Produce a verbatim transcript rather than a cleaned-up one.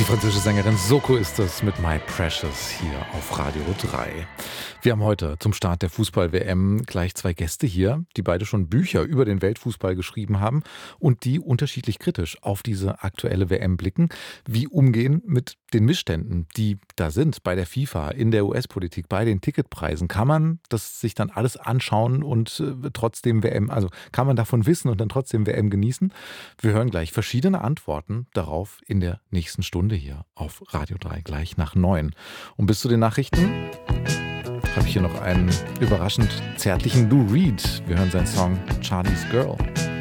französische Sängerin Soko ist das mit My Precious hier auf Radio drei. Wir haben heute zum Start der Fußball-W M gleich zwei Gäste hier, die beide schon Bücher über den Weltfußball geschrieben haben und die unterschiedlich kritisch auf diese aktuelle W M blicken, wie umgehen mit den Missständen, die da sind bei der FIFA, in der U S-Politik, bei den Ticketpreisen. Kann man das sich dann alles anschauen und äh, trotzdem W M, also kann man davon wissen und dann trotzdem W M genießen? Wir hören gleich verschiedene Antworten darauf in der nächsten Stunde hier auf Radio drei, gleich nach neun. Und bis zu den Nachrichten habe ich hier noch einen überraschend zärtlichen Lou Reed. Wir hören seinen Song Charlie's Girl.